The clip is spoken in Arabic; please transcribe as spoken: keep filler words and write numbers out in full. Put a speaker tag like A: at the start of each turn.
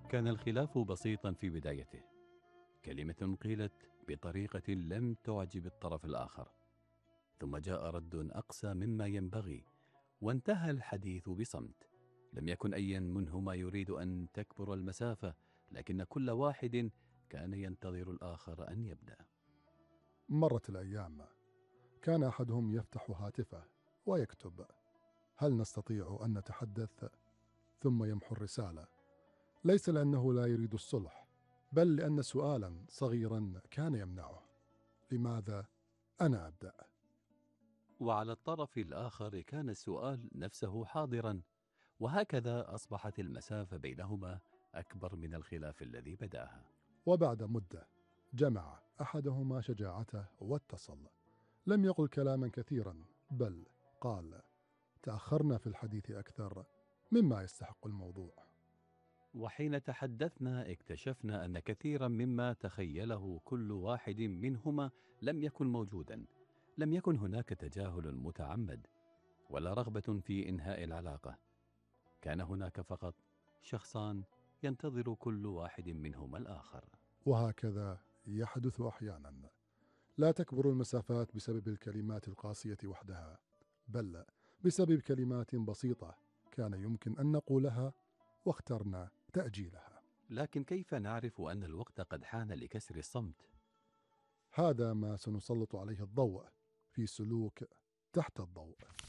A: كان الخلاف بسيطا في بدايته، كلمة قيلت بطريقة لم تعجب الطرف الآخر، ثم جاء رد أقسى مما ينبغي، وانتهى الحديث بصمت. لم يكن أي منهما يريد أن تكبر المسافة، لكن كل واحد كان ينتظر الآخر أن يبدأ.
B: مرت الأيام، كان أحدهم يفتح هاتفه ويكتب: هل نستطيع أن نتحدث؟ ثم يمحو الرسالة، ليس لأنه لا يريد الصلح، بل لأن سؤالا صغيرا كان يمنعه: لماذا أنا أبدأ؟
A: وعلى الطرف الآخر كان السؤال نفسه حاضرا، وهكذا أصبحت المسافة بينهما أكبر من الخلاف الذي بدأها.
B: وبعد مدة جمع أحدهما شجاعته واتصل. لم يقل كلاما كثيرا، بل قال: تأخرنا في الحديث أكثر مما يستحق الموضوع.
A: وحين تحدثنا اكتشفنا أن كثيرا مما تخيله كل واحد منهما لم يكن موجودا. لم يكن هناك تجاهل متعمد ولا رغبة في إنهاء العلاقة، كان هناك فقط شخصان ينتظر كل واحد منهما الآخر.
B: وهكذا يحدث أحيانا. لا تكبر المسافات بسبب الكلمات القاسية وحدها، بل بسبب كلمات بسيطة كان يمكن أن نقولها واخترنا تأجيلها.
A: لكن كيف نعرف أن الوقت قد حان لكسر الصمت؟
B: هذا ما سنسلط عليه الضوء في سلوك تحت الضوء.